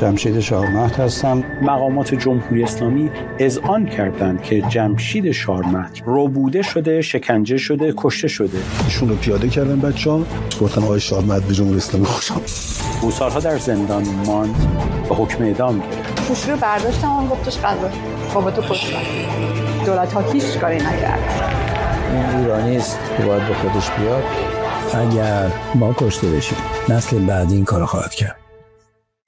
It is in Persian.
جمشید شاهمهد هستم. مقامات جمهوری اسلامی اذعان کردند که جمشید شاهمهد ربوده شده، شکنجه شده، کشته شده. ایشون رو پیاده کردن بچه‌ها، گفتن آقای شاهمهد به جمهوری اسلامی خوش آمد. او سالها در زندان ماند و حکم اعدام گرفت. گوشی رو برداشتم و گفتش قضا بابا تو کشتن. دولت‌ها هیچ کاری نکرد. این ایرانی است که باید به خودش بیاد. اگر ما کشته بشیم نسل بعدی این کارو خواهد کرد.